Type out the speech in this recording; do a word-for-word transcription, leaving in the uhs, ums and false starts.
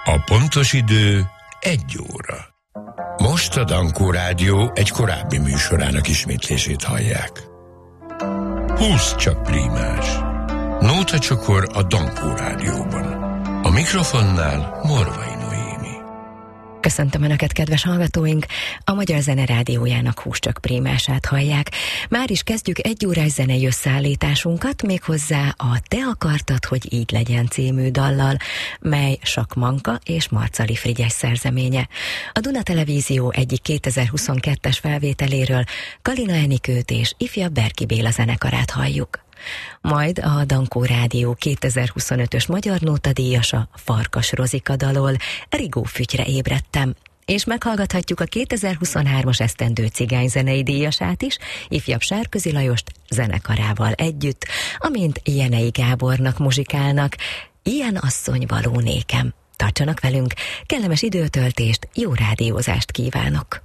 A pontos idő egy óra. Most a Dankó Rádió egy korábbi műsorának ismétlését hallják. húsz csak prímás. Nóta csokor a Dankó Rádióban. A mikrofonnál Morvai Noémi. Köszöntöm Önöket, kedves hallgatóink! A Magyar Zene Rádiójának húsz csak prímását hallják. Már is kezdjük egy órás zenei összeállításunkat, méghozzá a Te akartad, hogy így legyen című dallal, mely Sakmanka és Marcali Frigyes szerzeménye. A Duna Televízió egyik kétezer-huszonkettes felvételéről Kalina Enikőt és ifjabb Berki Béla zenekarát halljuk. Majd a Dankó Rádió kétezer-huszonötös Magyar Nóta díjasa Farkas Rozika dalol Rigó fütyre ébredtem, és meghallgathatjuk a kétezer-huszonhármas esztendő cigányzenei díjasát is, ifjabb Sárközi Lajost zenekarával együtt, amint Jenei Gábornak muzsikálnak, Ilyen asszony való nékem. Tartsanak velünk, kellemes időtöltést, jó rádiózást kívánok!